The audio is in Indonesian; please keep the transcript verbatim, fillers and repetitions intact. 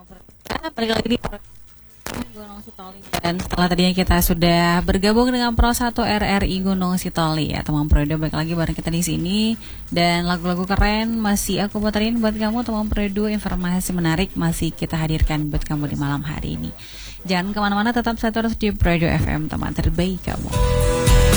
Nah, balik lagi di Gunung Sitoli. Dan setelah tadinya kita sudah bergabung dengan Pro satu R R I Gunung Sitoli ya, teman Proedo, balik lagi bareng kita di sini. Dan lagu-lagu keren masih aku puterin buat kamu teman Proedo, informasi menarik masih kita hadirkan buat kamu di malam hari ini. Jangan kemana-mana, tetap satu terus di Proedo F M, teman terbaik kamu.